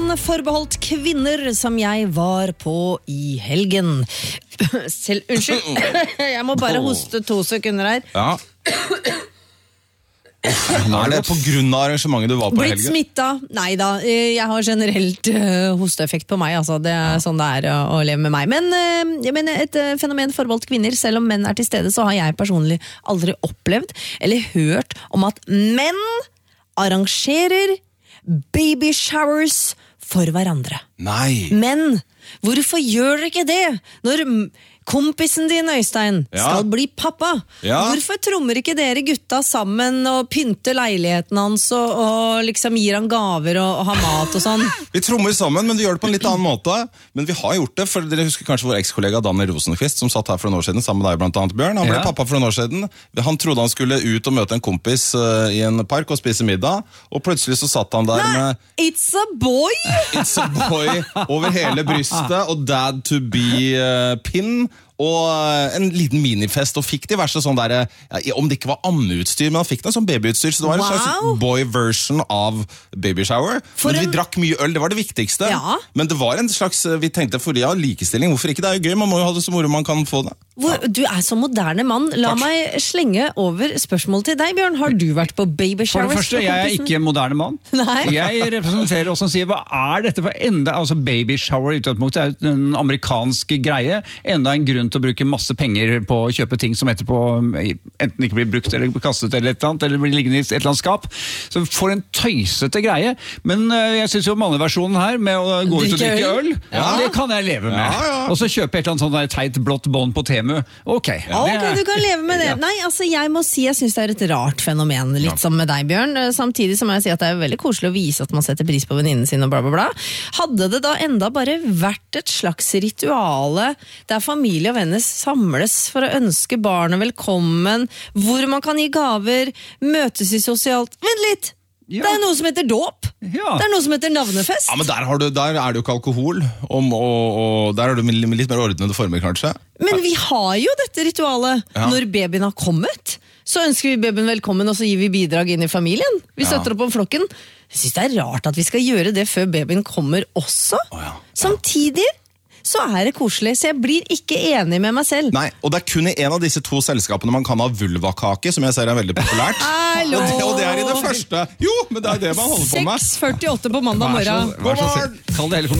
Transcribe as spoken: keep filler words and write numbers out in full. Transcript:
fenomen forbeholdt kvinner som jeg var på i helgen. Selv, unnskyld, jeg må bare hoste to sekunder her. Ja. Er det på grunn av arrangementet du var på i Blitt helgen? smittet? Neida, jeg har generelt uh, hosteeffekt på meg, altså. Det er sånn det er å, å leve med meg. Men, uh, jeg mener, et uh, fenomen forbeholdt kvinner, selv om menn er til stede, så har jeg personlig aldri opplevd eller hørt om at menn arrangerer baby showers for hverandre. Nei. Men hvorfor gjør dere ikke det når kompisen din, Øystein, Ja. skal bli pappa? Ja. Hvorfor trommer ikke dere gutta sammen og pynter leiligheten hans og, og liksom gir han gaver og, og har mat og sånn? Vi trommer sammen, men vi gjør det på en litt annen måte. Men vi har gjort det, for dere husker kanskje vår ekskollega Daniel Rosenqvist, som satt her for noen år siden sammen med deg blant annet, Bjørn. Han ble Ja. pappa for noen år siden. Han trodde han skulle ut og møte en kompis uh, i en park og spise middag, og plutselig så satt han der med It's a boy! It's a boy over hele brystet og dad to be uh, pin og uh, en liten minifest og fikk diverse sånn der, ja, om det ikke var ammeutstyr, men han fikk det sånn babyutstyr, så det var en Wow. slags boy version av baby shower. For men en- vi drakk mye øl, det var det viktigste. Ja. Men det var en slags, vi tenkte for ja, likestilling, hvorfor ikke? Det er jo gøy, man må jo ha det så moro man kan få det. Hvor, du er så moderne mann. La Takk. meg slenge over spørsmål til deg, Bjørn. Har du vært på baby For showers? det første, jeg er ikke en moderne mann. Nei. Jeg representerer oss som sier, hva er dette for enda, altså baby shower i utgangspunktet er jo en amerikansk greie, enda en grunn til å bruke masse penger på å kjøpe ting som etterpå enten ikke blir brukt eller kastet eller et eller annet, eller blir liggende i et eller annet skap. Så for en tøysete greie, men uh, jeg synes jo manneversjonen her med å gå ut og Drikke drikke øl? øl, ja. det kan jeg leve med. Ja, ja. Og så kjøpe et eller annet sånn der teit blått bånd på Temu. Ok. Ja, ok, du kan leve med det. Ja. Nei, altså jeg må si jeg synes det er et rart fenomen, litt som med deg, Bjørn. Samtidig som jeg sier at det er veldig koselig å vise at man setter pris på venninnen sin og bla bla bla. Hadde det da enda bare vært et slags rituale der familie og venner samles for å ønske barnet velkommen, hvor man kan gi gaver, møtes i sosialt... Vent litt! Ja. Det er noe som heter dåp! Ja. Det er noe som heter navnefest! Ja, men der, har du, der er det jo ikke alkohol, og, og, og der er det litt mer ordnede former kanskje. Men vi har jo dette ritualet. Ja. Når babyen har kommet, så ønsker vi babyen velkommen, og så gir vi bidrag inn i familien. Vi Ja. støtter opp om flokken. Jeg synes det er rart at vi skal gjøre det før babyen kommer også. Å ja. Samtidig så er det koselig, så jeg blir ikke enig med meg selv. Nei, og det er kun i en av disse to selskapene man kan ha vulvakake, som jeg ser er veldig populært. Hallo! Og det, og det er i det første. Jo, men det er det man holder på med. seks førtiåtte på mandag Vær så, morgen. vær så, kall det heller for